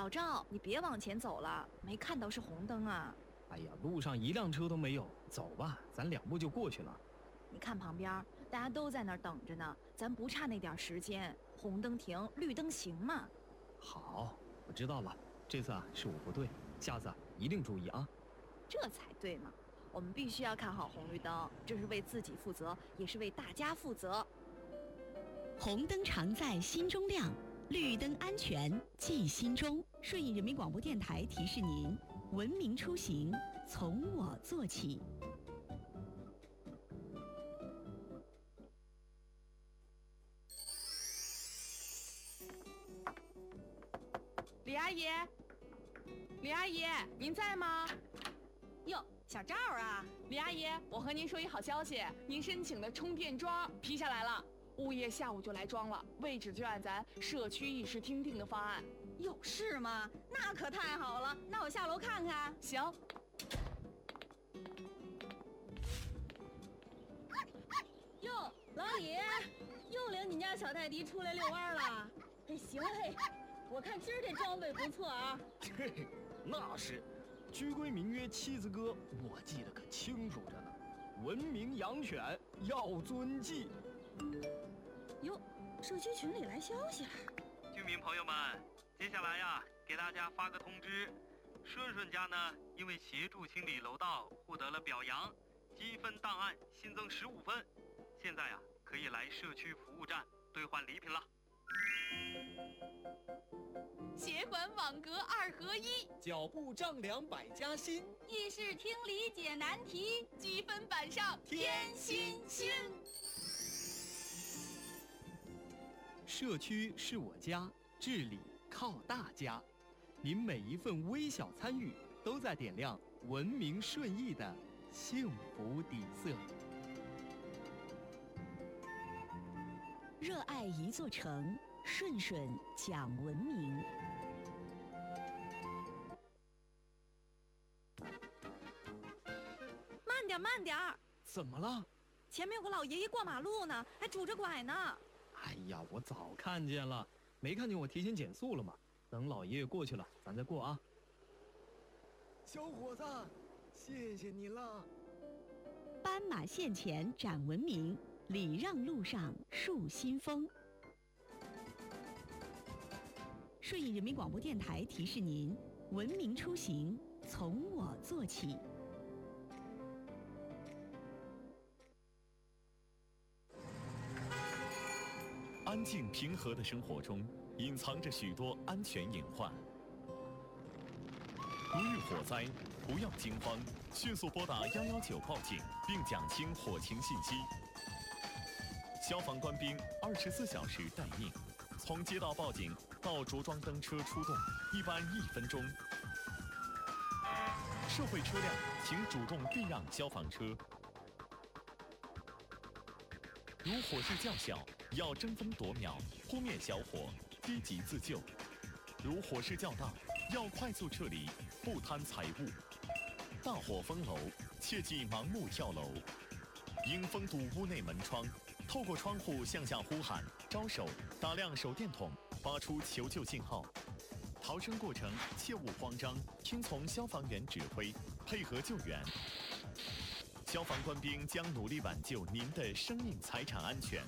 老赵，你别往前走了，没看到是红灯啊。 哎呀，路上一辆车都没有，走吧，咱2步就过去了。 你看旁边，大家都在那儿等着呢，咱不差那点时间，红灯停，绿灯行嘛。 好，我知道了，这次是我不对，下次一定注意啊。 这才对嘛，我们必须要看好红绿灯，这是为自己负责，也是为大家负责。 红灯常在心中亮，绿灯安全记心中。顺义人民广播电台提示您：文明出行从我做起。 李阿姨，李阿姨，您在吗？ 哟，小赵啊， 李阿姨，我和您说一好消息，您申请的充电桩批下来了，物业下午就来装了，位置就按咱社区议事厅定的方案。 有事吗？那可太好了，那我下楼看看。 行。 哟，老李，又领你家小泰迪出来遛弯了。哎，行嘿，我看今儿这装备不错啊。 嘿，那是，居规民约七字歌，我记得可清楚着呢。文明养犬要遵纪。 哟，社区群里来消息了。 居民朋友们，接下来呀，给大家发个通知，顺顺家呢，因为协助清理楼道获得了表扬，积分档案新增15分，现在呀，可以来社区服务站兑换礼品了。 协管网格2合1， 脚步丈量百家新， 议事厅里解难题， 积分板上添新星。 社区是我家，治理靠大家。您每一份微小参与，都在点亮文明顺义的幸福底色。 热爱一座城，顺顺讲文明。 慢点，慢点。 怎么了？ 前面有个老爷爷过马路呢，还拄着拐呢。 哎呀，我早看见了，没看见我提前减速了吗？等老爷爷过去了，咱再过啊。 小伙子，谢谢你了。 斑马线前展文明，礼让路上树新风。顺义人民广播电台提示您：文明出行从我做起。 安静平和的生活中，隐藏着许多安全隐患。如遇火灾，不要惊慌，迅速拨打119报警，并讲清火情信息。消防官兵24小时待命，从接到报警到着装灯车出动，一般1分钟。社会车辆请主动避让消防车。如火势较小，要争分夺秒扑灭小火，低级自救；如火势较大，要快速撤离，不贪财物。大火封楼，切忌盲目跳楼，应封堵屋内门窗，透过窗户向下呼喊、招手，打亮手电筒，发出求救信号。逃生过程切勿慌张，听从消防员指挥，配合救援。消防官兵将努力挽救您的生命财产安全。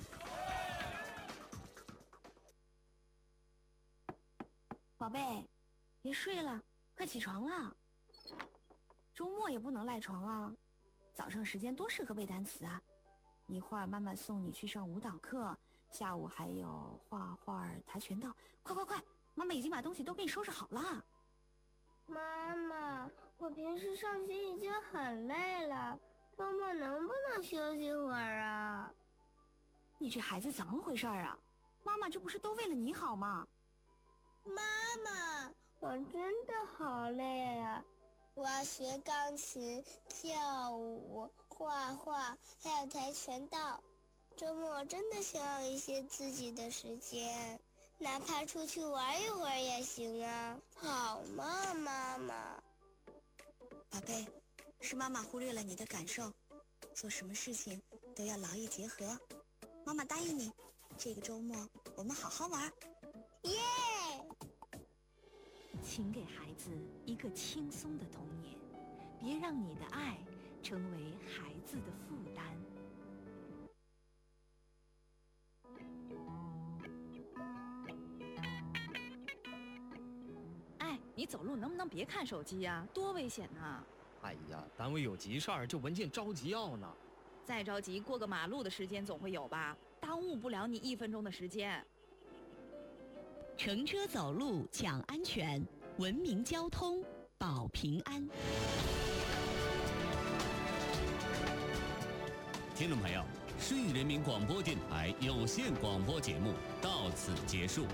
宝贝，别睡了，快起床了。周末也不能赖床啊，早上时间多适合背单词啊。一会儿妈妈送你去上舞蹈课，下午还有画画、跆拳道。快快快，妈妈已经把东西都给你收拾好了。 妈妈，我平时上学已经很累了，周末能不能休息会儿啊？ 你这孩子怎么回事啊？妈妈这不是都为了你好吗？ 妈妈，我真的好累啊！我要学钢琴、跳舞、画画，还有跆拳道。周末真的想要一些自己的时间，哪怕出去玩一会儿也行啊。好吗，妈妈？ 宝贝，是妈妈忽略了你的感受，做什么事情都要劳逸结合。妈妈答应你，这个周末我们好好玩。 耶！ 请给孩子一个轻松的童年，别让你的爱成为孩子的负担。 哎，你走路能不能别看手机呀？多危险呐！ 哎呀，单位有急事儿，这文件着急要呢。 再着急，过个马路的时间总会有吧？耽误不了你1分钟的时间。 乘车走路讲安全，文明交通保平安。 听众朋友，顺义人民广播电台有线广播节目到此结束。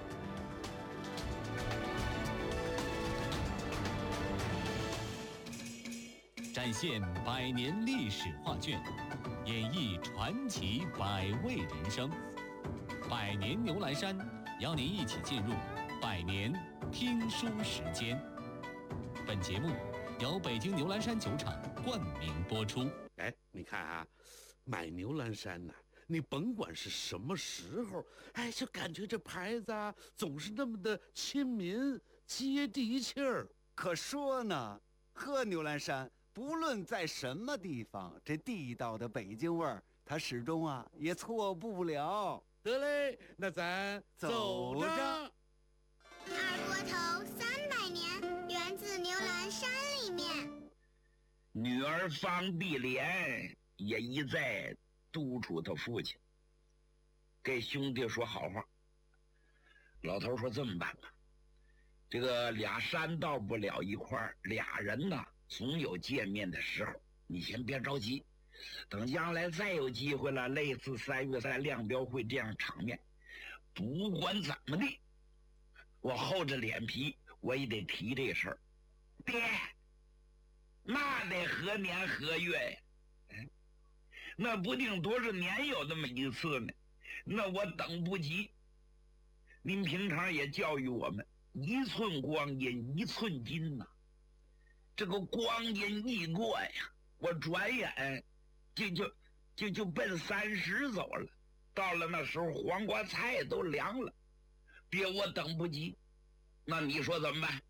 展现100年历史画卷，演绎传奇100味人生。100年牛栏山，邀您一起进入100年听书时间。本节目由北京牛栏山酒厂冠名播出。 哎，你看啊，买牛栏山呐，你甭管是什么时候，哎，就感觉这牌子啊，总是那么的亲民、接地气儿。 可说呢，喝牛栏山，不论在什么地方，这地道的北京味儿，它始终啊也错不了。 得嘞，那咱走着。 二锅头300年，源自牛栏山里面。 女儿方碧莲也一再督促他父亲，给兄弟说好话。老头说这么办吧，这个俩山到不了一块儿，俩人呢总有见面的时候，你先别着急，等将来再有机会了，类似3月赛亮标会这样场面，不管怎么地，我厚着脸皮我也得提这事儿。爹，那得何年何月呀？那不定多少年有那么一次呢，那我等不及。您平常也教育我们，一寸光阴一寸金呐。这个光阴一过呀，我转眼就奔30走了。到了那时候，黄瓜菜都凉了。爹，我等不及。那你说怎么办？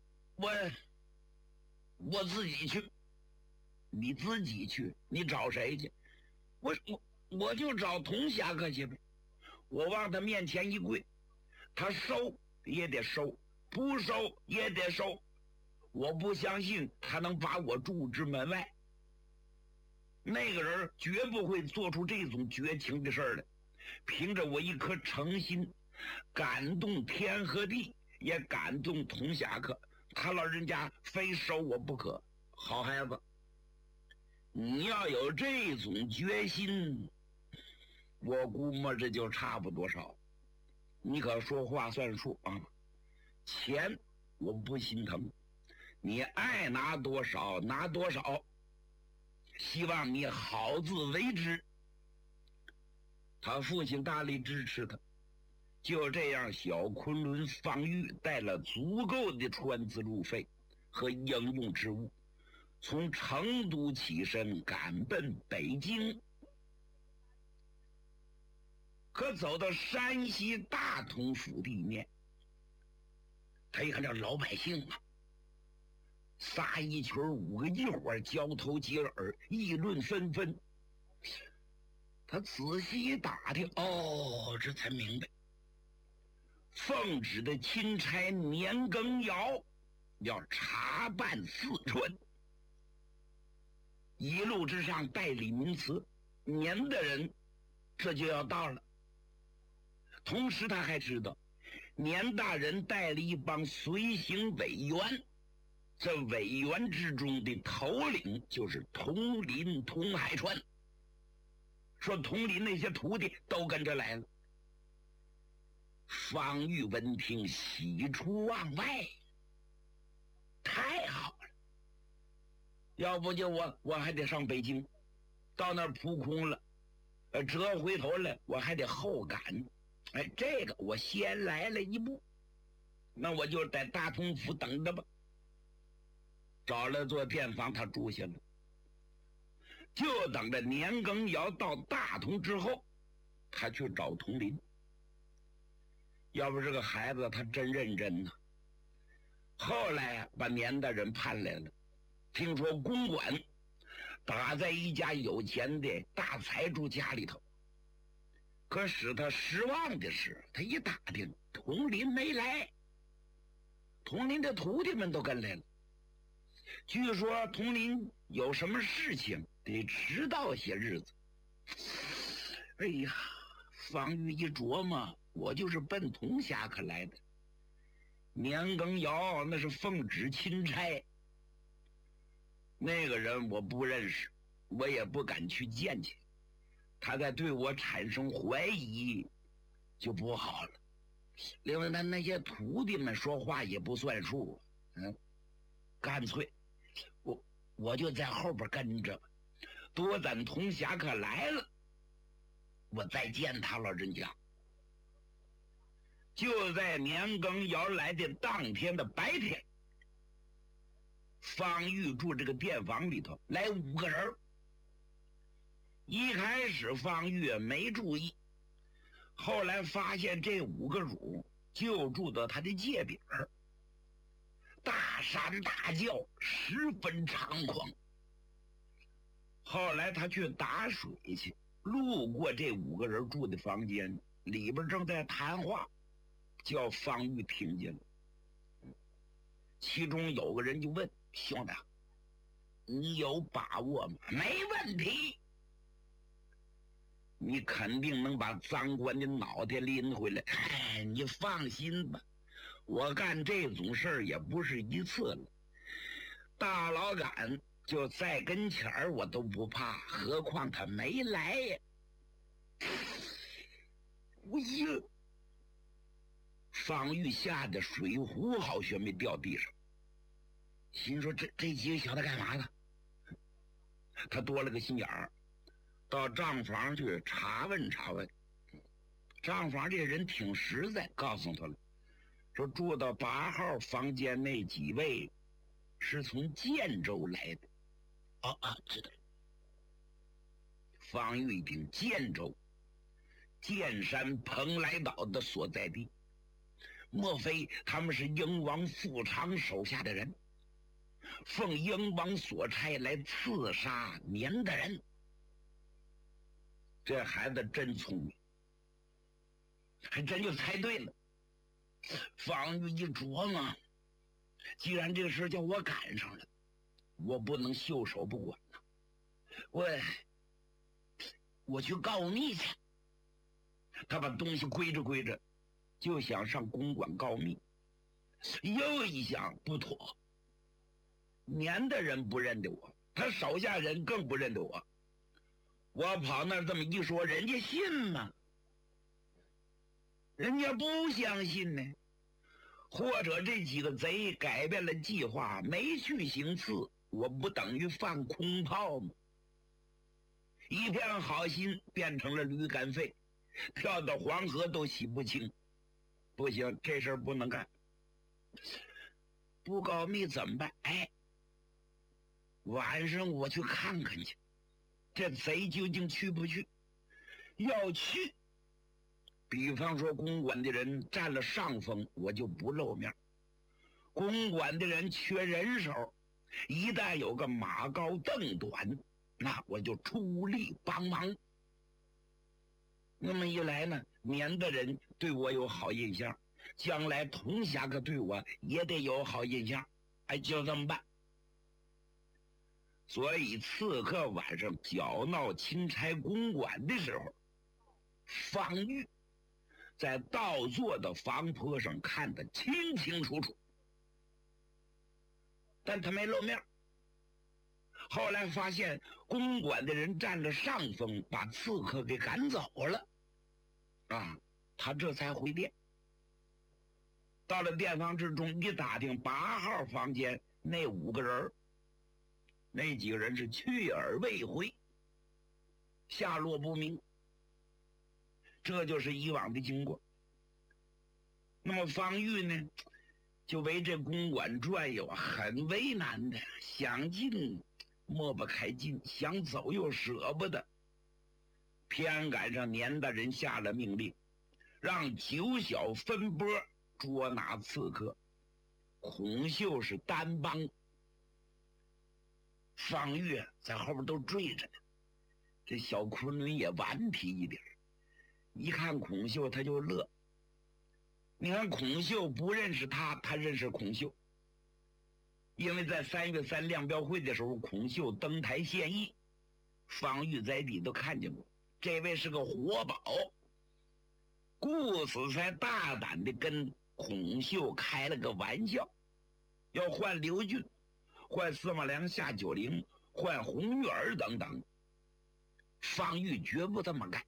我自己去。你自己去？你找谁去？我就找童侠客去呗。我往他面前一跪，他收也得收，不收也得收。我不相信他能把我拒之门外。那个人绝不会做出这种绝情的事儿来。凭着我一颗诚心，感动天和地，也感动童侠客，他老人家非收我不可。好孩子，你要有这种决心，我估摸着就差不多少。你可说话算数啊！钱我不心疼，你爱拿多少拿多少，希望你好自为之。他父亲大力支持他，就这样，小昆仑方玉带了足够的船资路费和应用之物，从成都起身赶奔北京。可走到山西大同府地面，他一看这老百姓啊，仨一群5个一伙，交头接耳，议论纷纷。他仔细打听，哦，这才明白，奉旨的钦差年羹尧要查办四川，一路之上代理名词，年的人这就要到了。同时他还知道，年大人带了一帮随行委员，这委员之中的头领就是统领童海川。说统领那些徒弟都跟着来了。方玉闻听，喜出望外，太好了！要不就我还得上北京，到那儿扑空了，折回头来我还得后赶。哎，这个我先来了一步，那我就在大同府等着吧。找了座便房，他住下了。就等着年羹尧到大同之后，他去找童林。要不这个孩子他真认真呢， 后来把年大人判来了。听说公馆打在一家有钱的大财主家里头，可使他失望的是，他一打听，统领没来，统领的徒弟们都跟来了。据说统领有什么事情得迟到些日子。哎呀，方玉一琢磨，我就是奔铜匣可来的。年羹尧那是奉旨钦差，那个人我不认识，我也不敢去见去，他再对我产生怀疑就不好了。另外他那些徒弟们说话也不算数，干脆我就在后边跟着，多等铜匣可来了，我再见他老人家。就在年羹尧来的当天的白天，方玉住这个店房里头来5个人。一开始方玉没注意，后来发现这5个主就住到他的界边儿，大喊大叫，十分猖狂。后来他去打水去，路过这5个人住的房间，里边正在谈话，叫方玉听见了。其中有个人就问：“兄弟，你有把握吗？”“没问题。”“你肯定能把赃官的脑袋拎回来。”“哎，你放心吧，我干这种事儿也不是一次了。大老杆就在跟前儿，我都不怕，何况他没来呀。”哎呀！方玉吓得水壶好像没掉地上，心说这几个小子干嘛呢？他多了个心眼儿，到账房去查问查问。账房这人挺实在，告诉他了，说住到8号房间那几位是从建州来的。知道。方玉一听，建州，剑山蓬莱岛的所在地，莫非他们是英王富昌手下的人，奉英王所差来刺杀年的人？这孩子真聪明，还真就猜对了。方玉一琢磨，既然这个事叫我赶上了，我不能袖手不管呐。我去告密去。他把东西归着归着，就想上公馆告密。又一想，不妥，年的人不认得我，他手下人更不认得我，我跑那儿这么一说，人家信吗？人家不相信呢。或者这几个贼改变了计划，没去行刺，我不等于放空炮吗？一片好心变成了驴肝肺，跳到黄河都洗不清。不行，这事儿不能干。不告密怎么办？晚上我去看看去，这贼究竟去不去？要去，比方说公馆的人占了上风，我就不露面。公馆的人缺人手，一旦有个马高凳短，那我就出力帮忙。那么一来呢，年的人对我有好印象，将来铜匣可对我也得有好印象。就这么办。所以刺客晚上搅闹钦差公馆的时候，方玉在倒座的房坡上看得清清楚楚，但他没露面。后来发现公馆的人占了上风，把刺客给赶走了，他这才回店。到了店房之中，一打听8号房间那5个人，那几个人是去而未回，下落不明。这就是以往的经过。那么方玉呢，就为这公馆转悠，很为难的，想进抹不开劲，想走又舍不得。偏赶上年大人下了命令，让9小分拨捉拿刺客， 孔秀是单帮，方玉在后边都追着呢。这小昆仑也顽皮一点，一看孔秀他就乐。你看孔秀不认识他，他认识孔秀，因为在3月3亮标会的时候，孔秀登台献艺，方玉在地都看见过，这位是个活宝，故此才大胆的跟孔秀开了个玩笑，要换刘俊，换司马良下90，换红玉儿等等。方玉绝不这么干，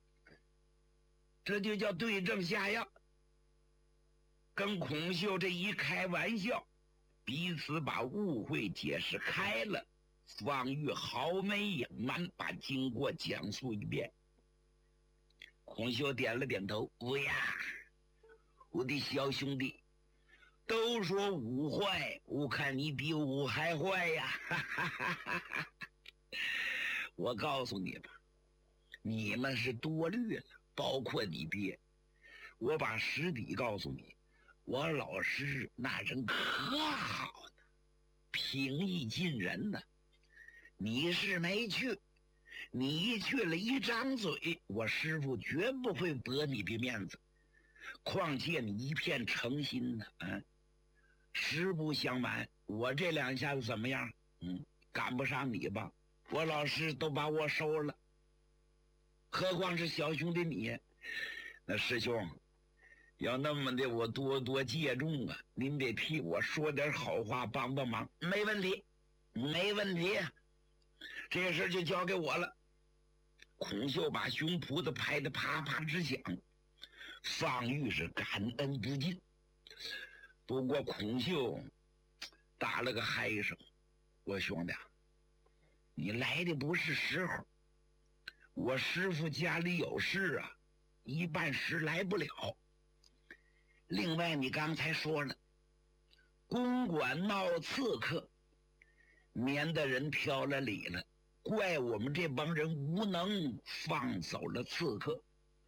这就叫对症下药。跟孔秀这一开玩笑，彼此把误会解释开了。方玉毫没隐瞒，把经过讲述一遍。孔秀点了点头，呀，我的小兄弟，都说武坏，我看你比武还坏呀！哈哈哈哈哈！我告诉你吧，你们是多虑了，包括你爹。我把实底告诉你，我老师那人可好呢，平易近人呢。你是没去，你一去了，一张嘴，我师父绝不会驳你的面子。况且你一片诚心呢，实不相瞒，我这2下子怎么样？赶不上你吧？我老师都把我收了，何况是小兄弟你？那师兄，要那么的，我多多借重啊！您得替我说点好话，帮帮忙。没问题，没问题，这事就交给我了。孔秀把胸脯子拍得啪啪直响，方玉是感恩不尽。不过孔秀打了个嗨声：“我兄弟，你来的不是时候，我师父家里有事啊，一半时来不了。另外你刚才说了，公馆闹刺客，免得人挑了理了，怪我们这帮人无能，放走了刺客。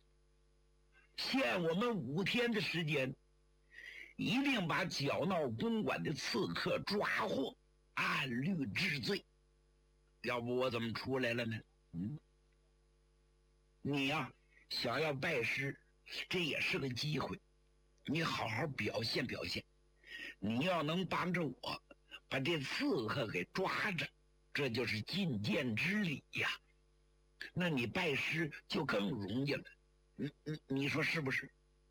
限我们5天的时间，一定把搅闹公馆的刺客抓获，按律治罪。要不我怎么出来了呢？你呀，想要拜师，这也是个机会，你好好表现表现。你要能帮着我把这刺客给抓着，这就是进谏之礼呀。那你拜师就更容易了。你说是不是？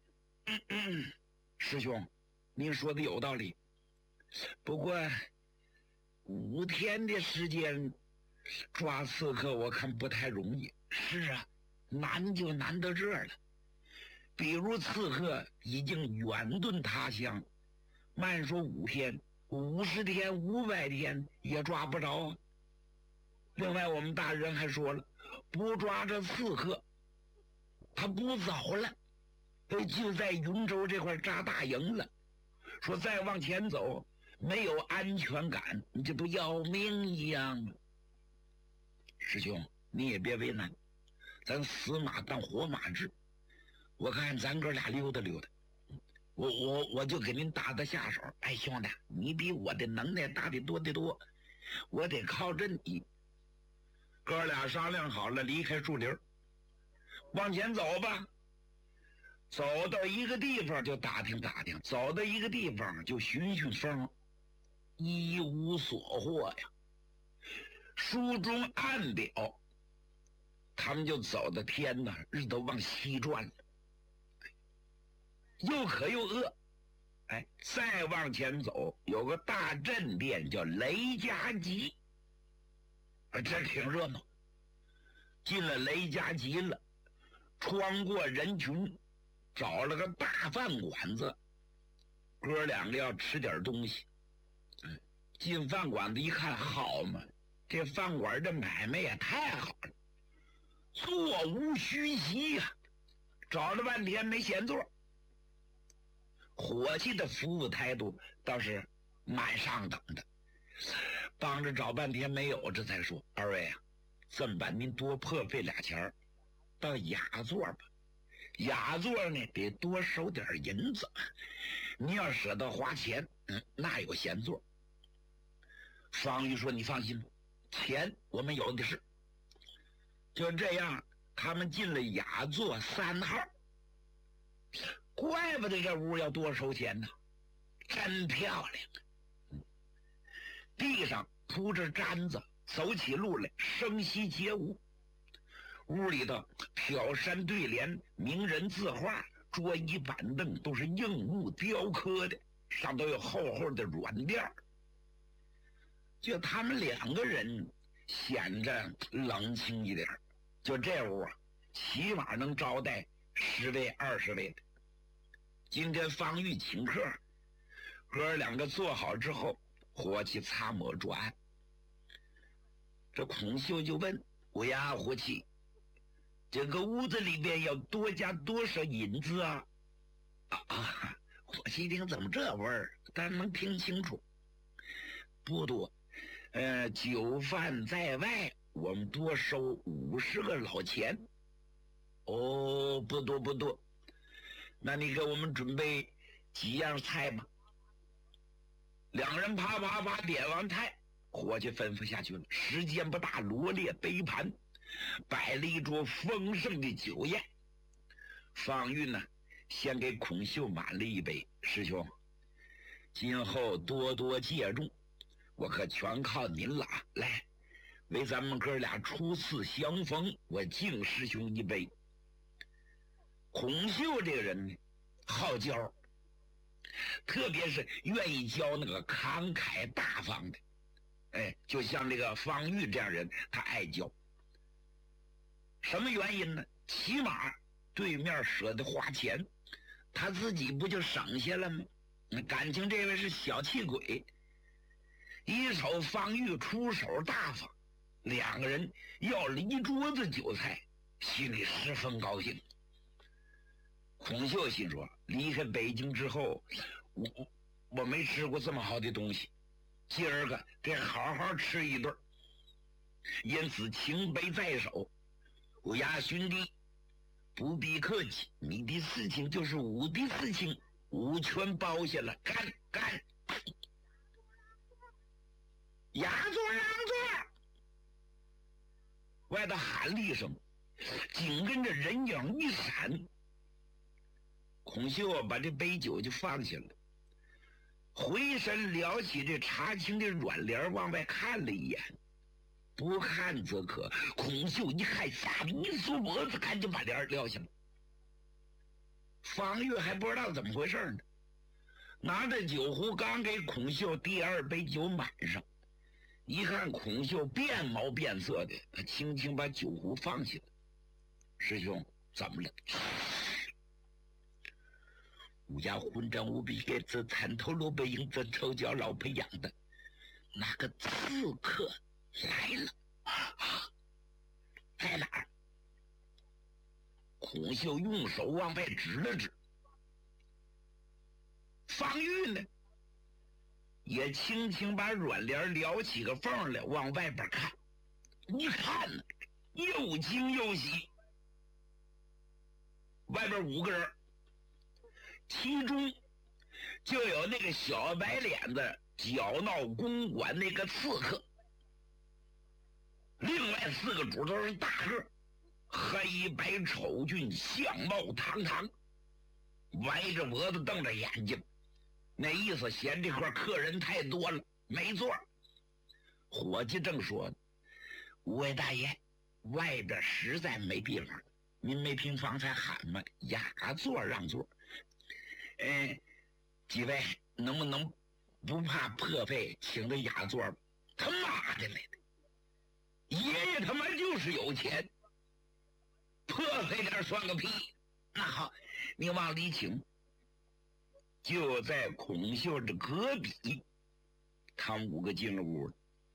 师兄，您说的有道理。不过5天的时间抓刺客，我看不太容易。是啊，难就难到这儿了。比如刺客已经远遁他乡，慢说5天、50天、500天也抓不着啊。另外，我们大人还说了，不抓这刺客，他不走了，就在云州这块扎大营了。说再往前走，没有安全感，你这不要命一样吗？师兄，你也别为难，咱死马当活马治。我看咱哥俩溜达溜达，我就给您打下手。哎，兄弟，你比我的能耐大得多得多，我得靠着你。哥俩商量好了，离开树林，往前走吧。走到一个地方就打听打听，走到一个地方就寻寻风，一无所获呀。书中暗表，他们就走到天哪，日都往西转了，又渴又饿。再往前走，有个大镇店叫雷家集，这挺热闹。进了雷家集了，穿过人群，找了个大饭馆子，哥两个要吃点东西。进饭馆子一看，好嘛，这饭馆的买卖也太好了，座无虚席呀，找了半天没闲座。伙计的服务态度倒是蛮上等的，帮着找半天没有，这才说：“二位啊，这么办，您多破费俩钱儿，到雅座吧。雅座呢得多收点银子， 你要舍得花钱，那有闲座。方玉说：“你放心，钱我们有的是。”就这样，他们进了雅座3号。怪不得这屋要多收钱呢，真漂亮。地上铺着毡子，走起路来声息皆无。屋里的挑山对联、名人字画、桌椅板凳都是硬木雕刻的，上都有厚厚的软垫。就他们2个人显着冷清一点。就这屋啊，起码能招待10位20位的。今天方玉请客，哥2个坐好之后，伙计擦抹桌案。这孔秀就问我呀，伙计，这个屋子里边要多加多少银子啊？伙计一听怎么这味儿，但能听清楚。不多，酒饭在外，我们多收50个老钱。哦，不多不多。那你给我们准备几样菜吧。2人啪啪啪点完菜，伙计吩咐下去了。时间不大，罗列杯盘，摆了一桌丰盛的酒宴。方玉呢，先给孔秀满了一杯。师兄，今后多多借重，我可全靠您了。来，为咱们哥俩初次相逢，我敬师兄一杯。孔秀这个人呢，好交，特别是愿意交那个慷慨大方的。就像这个方玉这样人，他爱交。什么原因呢？起码对面舍得花钱，他自己不就省下了吗？感情这位是小气鬼。一瞅方玉出手大方，2个人要了一桌子酒菜，心里十分高兴。孔秀心说，离开北京之后，我没吃过这么好的东西，今儿个得好好吃一顿。因此情杯在手，我呀兄弟，不必客气，你的事情就是我的事情，我全包下了，干干！雅座让座！外头喊了一声，紧跟着人影一闪。孔秀把这杯酒就放下了，回身撩起这茶青的软帘往外看了一眼。不看则可，孔秀一看，吓得一缩脖子，赶紧把帘撂下了。方玉还不知道怎么回事呢，拿着酒壶刚给孔秀第2杯酒满上，一看孔秀变毛变色的，他轻轻把酒壶放下了。师兄，怎么了？我家混账无比给这参头罗背影这臭脚老培养的那个刺客来了在哪儿？孔秀用手往外指了指。方玉呢，也轻轻把软帘撩起个缝来，往外边看。一看呢，又惊又喜。外边5个人，其中就有那个小白脸子搅闹公馆那个刺客，另外4个主都是大个，黑白丑俊，相貌堂堂，歪着脖子瞪着眼睛，那意思嫌这块客人太多了，没座。伙计正说呢，5位大爷，外边实在没地方，您没听方才喊吗？雅座让座。几位能不能不怕破费，请个雅座吧？他妈的来的，爷爷他妈就是有钱，破费点算个屁。那好，你往里请。就在孔秀的隔壁，他们5个进了屋了。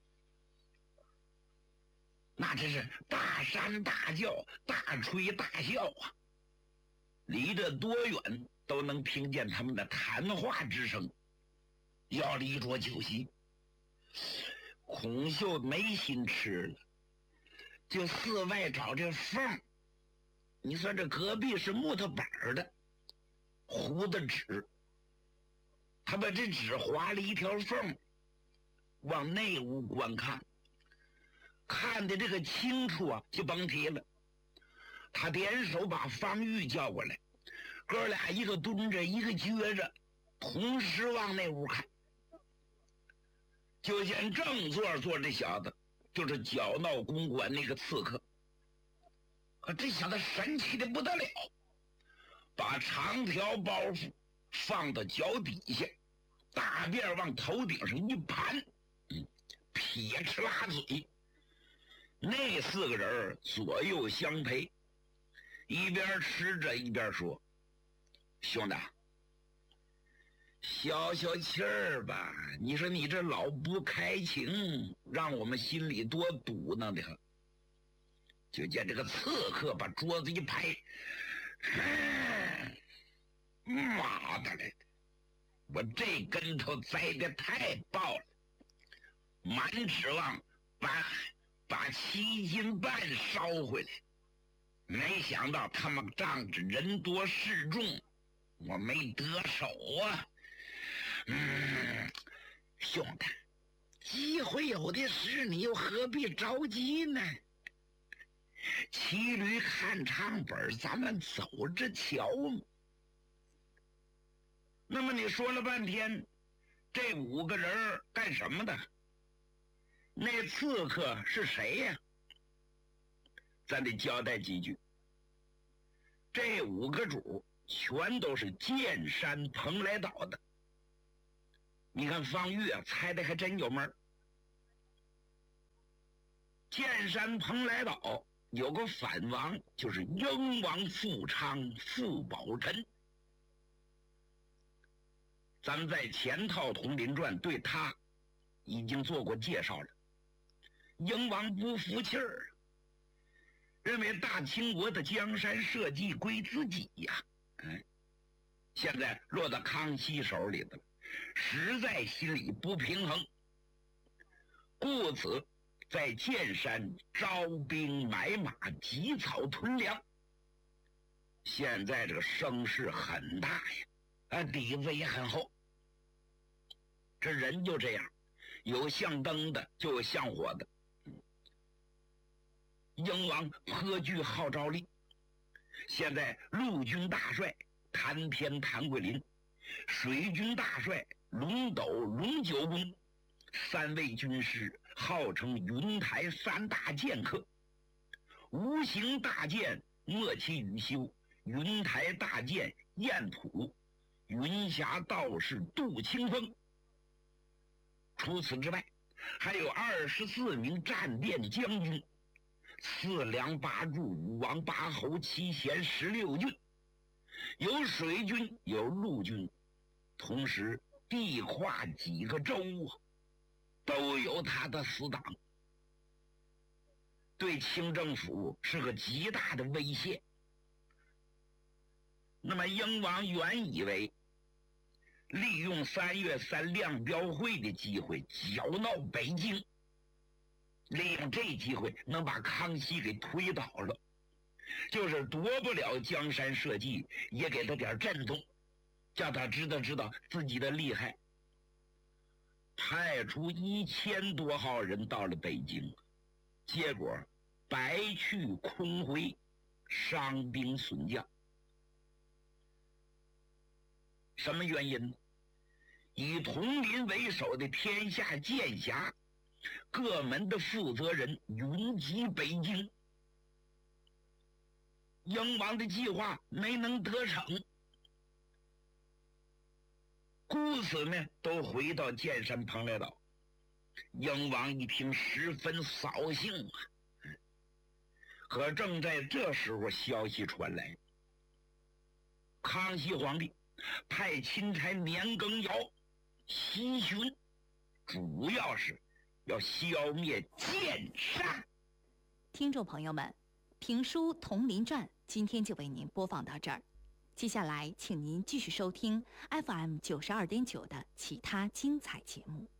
那真是大山大叫，大吹大笑啊！离得多远都能听见他们的谈话之声。要了一桌酒席，孔秀没心吃了，就四外找这缝。你说这隔壁是木头板的，糊的纸， 他把这纸划了一条缝，往内屋观看，看的这个清楚啊，就甭提了。他点手把方玉叫过来，哥俩一个蹲着，一个撅着，同时往那屋看。就见正座坐这小子，就是搅闹公馆那个刺客。这小子神气的不得了，把长条包袱放到脚底下，大辫往头顶上一盘，撇哧拉嘴。那4个人左右相陪，一边吃着一边说：“兄弟，消消气儿吧，你说你这老不开情，让我们心里多堵呢的。”就见这个刺客把桌子一拍，妈的嘞！我这跟头栽的太爆了，满指望把7斤半烧回来，没想到他们仗着人多势众，我没得手啊。兄弟，机会有的是，你又何必着急呢？骑驴看唱本，咱们走着瞧嘛。那么你说了半天，这5个人干什么的？那刺客是谁呀？咱得交代几句。这5个主全都是剑山蓬莱岛的。你看方玉啊，猜的还真有门。剑山蓬莱岛有个反王，就是英王富昌傅宝臣。咱们在前套《统领传》对他已经做过介绍了。英王不服气儿，认为大清国的江山社稷归自己呀，现在落到康熙手里的了，实在心里不平衡，故此在剑山招兵买马，集草屯粮。现在这个声势很大呀，底子也很厚。这人就这样，有像灯的，就有像火的。英王颇具号召力，现在陆军大帅谭天谭桂林，水军大帅龙斗龙九公，3位军师号称云台3大剑客，无形大剑莫其羽修，云台大剑燕普，云霞道士杜清风。除此之外，还有24名战殿将军，4梁8柱5王8侯7贤16郡，有水军有陆军，同时地跨几个州啊，都有他的死党，对清政府是个极大的威胁。那么英王原以为利用3月3亮标会的机会搅闹北京，利用这机会能把康熙给推倒了，就是夺不了江山社稷，也给他点震动，叫他知道自己的厉害。派出1000多号人到了北京，结果白去空回，伤兵损将。什么原因呢？以统领为首的天下剑侠各门的负责人云集北京，英王的计划没能得逞，故此呢都回到剑山蓬莱岛。英王一听十分扫兴啊，可正在这时候，消息传来，康熙皇帝派钦差年羹尧西巡，主要是要消灭剑山。 听众朋友们，评书《铜陵传》今天就为您播放到这儿，接下来请您继续收听 FM92.9的其他精彩节目。